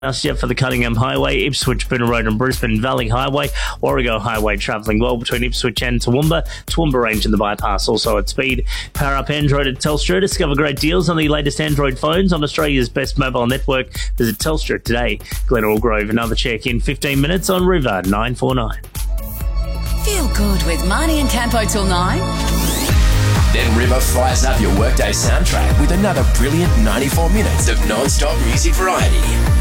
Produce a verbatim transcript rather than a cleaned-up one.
Yet for the Cunningham Highway, Ipswich, Boonah Road and Brisbane Valley Highway, Warrego Highway travelling well between Ipswich and Toowoomba, Toowoomba Range and the bypass also at speed. Power up Android at Telstra. Discover great deals on the latest Android phones on Australia's best mobile network. Visit Telstra today. Glenelg Grove, another check in fifteen minutes on River nine four nine. Feel good with Marnie and Campo till nine. Then River fires up your workday soundtrack with another brilliant ninety-four minutes of non-stop music variety.